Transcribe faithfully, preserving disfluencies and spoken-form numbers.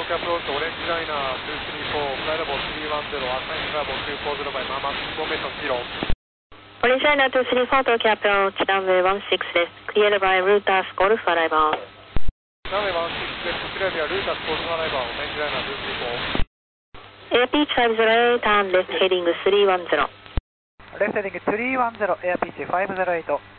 Tokyo approach, orange liner two three four, flight level three one zero, assign level two four zero by Mama, information zero. Orange liner two three four, Tokyo approach, runway one six です。Cleared by Routas Golf Arrival. Runway one six です。こちらでは Routas Golf Arrival, orange liner two three four. Air pitch five zero eight, turn left heading three one zero. Left heading three one zero, air pitch five zero eight.